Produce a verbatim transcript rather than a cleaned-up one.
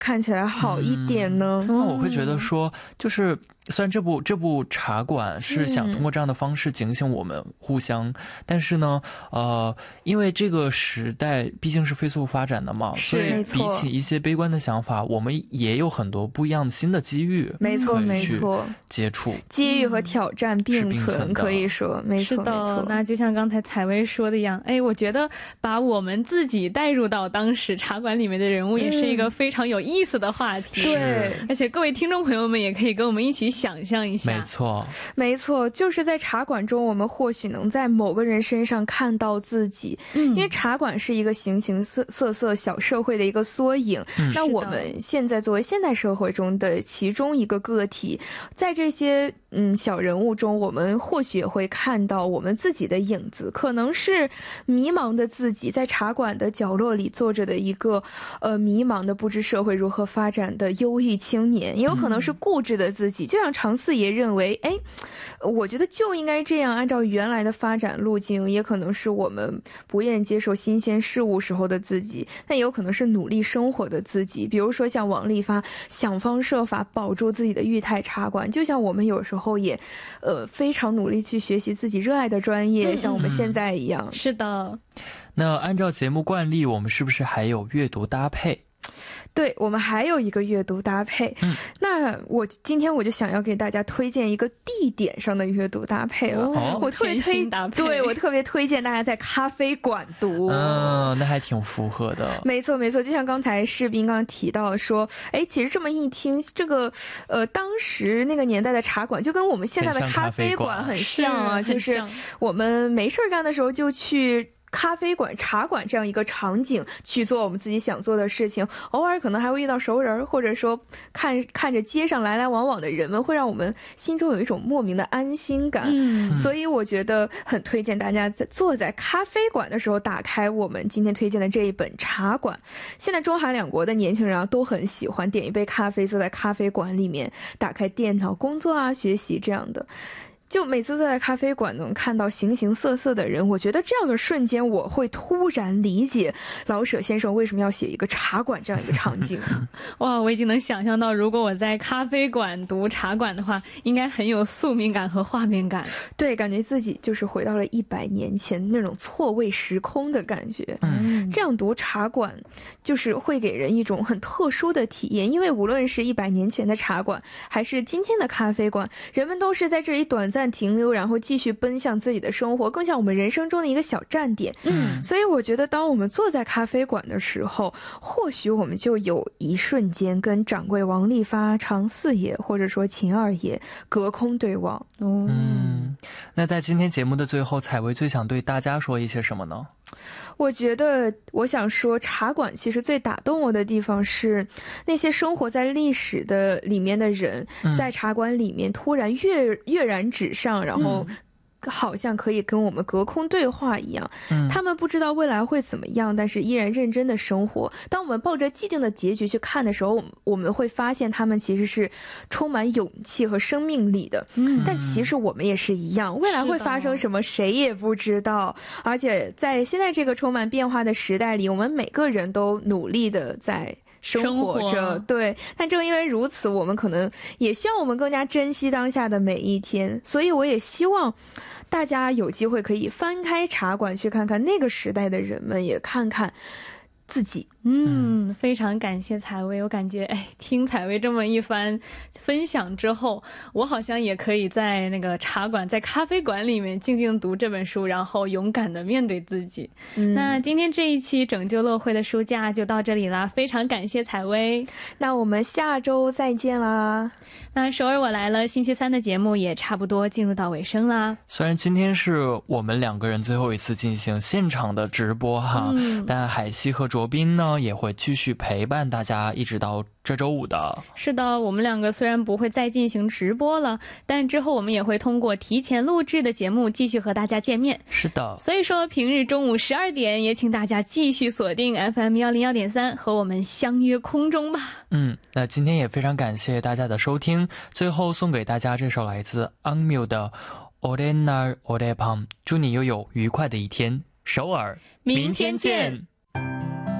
看起来好一点呢？ 那我会觉得说，就是虽然这部这部茶馆是想通过这样的方式警醒我们互相，但是呢呃因为这个时代毕竟是飞速发展的嘛，所以比起一些悲观的想法，我们也有很多不一样的新的机遇，没错没错，接触机遇和挑战并存，可以说没错没错。那就像刚才采薇说的一样，哎，我觉得把我们自己带入到当时茶馆里面的人物也是一个非常有意思的话题，对，而且各位听众朋友们也可以跟我们一起想象一下，没错没错，就是在茶馆中我们或许能在某个人身上看到自己，因为茶馆是一个形形色色小社会的一个缩影，那我们现在作为现代社会中的其中一个个体，在这些嗯小人物中，我们或许也会看到我们自己的影子，可能是迷茫的自己，在茶馆的角落里坐着的一个呃迷茫的不知社会如何发展的忧郁青年，也有可能是固执的自己，就像常四爷认为哎，我觉得就应该这样按照原来的发展路径，也可能是我们不愿意接受新鲜事物时候的自己，但也有可能是努力生活的自己，比如说像王利发想方设法保住自己的裕泰茶馆，就像我们有时候也呃非常努力去学习自己热爱的专业，像我们现在一样。是的。那按照节目惯例，我们是不是还有阅读搭配？对，我们还有一个阅读搭配，嗯，那我今天我就想要给大家推荐一个地点上的阅读搭配了，哦，我特别推对我特别推荐大家在咖啡馆读，嗯，那还挺符合的。没错没错，就像刚才士兵刚刚提到说，哎，其实这么一听，这个呃当时那个年代的茶馆就跟我们现在的咖啡馆很像啊，就是我们没事干的时候就去咖啡馆茶馆这样一个场景去做我们自己想做的事情，偶尔可能还会遇到熟人，或者说看看着街上来来往往的人们，会让我们心中有一种莫名的安心感，嗯，所以我觉得很推荐大家在坐在咖啡馆的时候打开我们今天推荐的这一本茶馆。现在中韩两国的年轻人啊都很喜欢点一杯咖啡，坐在咖啡馆里面打开电脑工作啊学习这样的，就每次坐在咖啡馆能看到形形色色的人，我觉得这样的瞬间我会突然理解老舍先生为什么要写一个茶馆这样一个场景。哇，我已经能想象到如果我在咖啡馆读茶馆的话，应该很有宿命感和画面感。对，感觉自己就是回到了一百年前那种错位时空的感觉。嗯，这样读茶馆就是会给人一种很特殊的体验，因为无论是一百年前的茶馆还是今天的咖啡馆，人们都是在这里短暂停留，然后继续奔向自己的生活，更像我们人生中的一个小站点。嗯，所以我觉得当我们坐在咖啡馆的时候，或许我们就有一瞬间跟掌柜王利发、常四爷或者说秦二爷隔空对望。哦，嗯，那在今天节目的最后，采薇最想对大家说一些什么呢？我觉得我想说茶馆其实最打动我的地方是那些生活在历史的里面的人，嗯，在茶馆里面突然跃跃然纸上，然后好像可以跟我们隔空对话一样，嗯，他们不知道未来会怎么样，但是依然认真的生活。当我们抱着既定的结局去看的时候，我们会发现他们其实是充满勇气和生命力的，嗯，但其实我们也是一样，未来会发生什么谁也不知道，而且在现在这个充满变化的时代里，我们每个人都努力的在生活着，对，但正因为如此，我们可能也希望我们更加珍惜当下的每一天，所以我也希望大家有机会可以翻开茶馆去看看那个时代的人们，也看看自己。嗯，非常感谢采薇，我感觉哎，听采薇这么一番分享之后，我好像也可以在那个茶馆在咖啡馆里面静静读这本书，然后勇敢的面对自己。嗯，那今天这一期拯救乐会的书架就到这里啦，非常感谢采薇，那我们下周再见啦。那首尔我来了星期三的节目也差不多进入到尾声啦，虽然今天是我们两个人最后一次进行现场的直播哈，嗯，但海西和卓斌呢也会继续陪伴大家一直到这周五的。是的，我们两个虽然不会再进行直播了，但之后我们也会通过提前录制的节目继续和大家见面。是的，所以说平日中午十二点也请大家继续锁定 F M 一零一点三 和我们相约空中吧。嗯，那今天也非常感谢大家的收听，最后送给大家这首来自앙묘的오랜날오래밤，祝你拥有愉快的一天。首尔，明天见。